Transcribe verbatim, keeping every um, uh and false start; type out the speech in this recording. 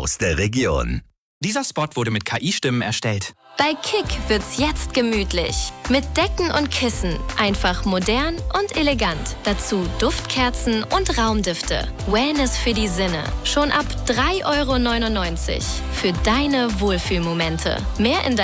aus der Region. Dieser Spot wurde mit K I-Stimmen erstellt. Bei Kick wird's jetzt gemütlich. Mit Decken und Kissen. Einfach modern und elegant. Dazu Duftkerzen und Raumdüfte. Wellness für die Sinne. Schon ab drei Euro neunundneunzig. Für deine Wohlfühlmomente. Mehr in